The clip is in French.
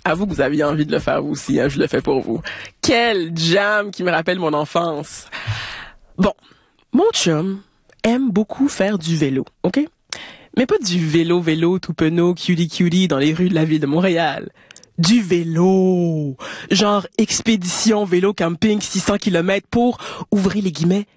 Avoue que vous aviez envie de le faire vous aussi, hein, je le fais pour vous. Quel jam qui me rappelle mon enfance. Bon, mon chum aime beaucoup faire du vélo, OK? Mais pas du vélo tout penaud, cutie dans les rues de la ville de Montréal. Du vélo! Genre expédition vélo camping 600 km pour, ouvrez les guillemets,